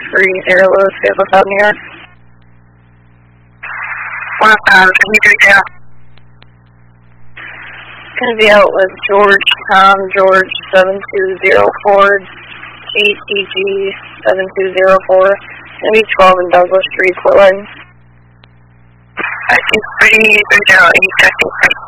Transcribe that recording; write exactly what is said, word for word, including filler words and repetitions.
three Sierra Lewis, Vehicle out New York. one five, can you take out? Gonna be out with George, Tom, George, seven two zero four, T T G, seven two zero four. Gonna be twelve in Douglas Street, Portland. I see three, three zero eight, I think.